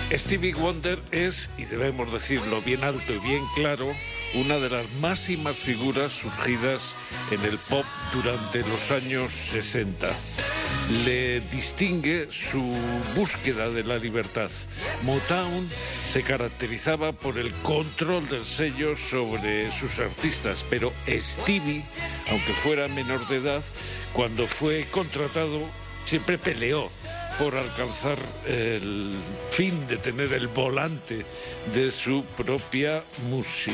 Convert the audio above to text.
Stevie Wonder es, y debemos decirlo bien alto y bien claro, una de las máximas figuras surgidas en el pop durante los años 60. Le distingue su búsqueda de la libertad. Motown se caracterizaba por el control del sello sobre sus artistas, pero Stevie, aunque fuera menor de edad, cuando fue contratado siempre peleó por alcanzar el fin de tener el volante de su propia música.